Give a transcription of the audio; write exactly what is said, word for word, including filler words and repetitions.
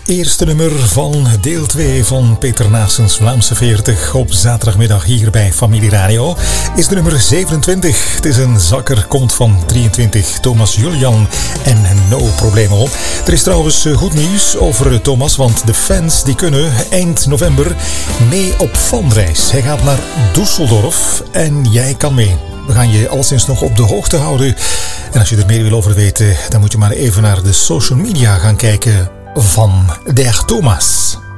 eerste nummer van deel twee van Peter Naassens Vlaamse veertig op zaterdagmiddag hier bij Familie Radio is de nummer zevenentwintig. Het is een zakker, komt van drieëntwintig, Thomas Julian en No Problemo. Er is trouwens goed nieuws over Thomas, want de fans die kunnen eind november mee op fanreis. Hij gaat naar Düsseldorf en jij kan mee. We gaan je alleszins nog op de hoogte houden. En als je er meer wil over weten, dan moet je maar even naar de social media gaan kijken van Der Thomas.